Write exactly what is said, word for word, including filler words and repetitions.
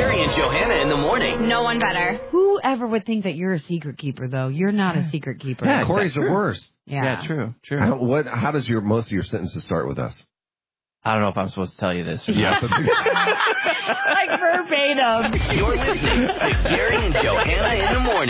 Gary and Johanna in the morning. No one better. Whoever would think that you're a secret keeper, though? You're not a secret keeper. Yeah, Corey's the worst. Yeah. yeah, true, true. How, what? How does your most of your sentences start with us? I don't know if I'm supposed to tell you this. Or Yes. Like verbatim. You're listening to Gary and Johanna in the morning.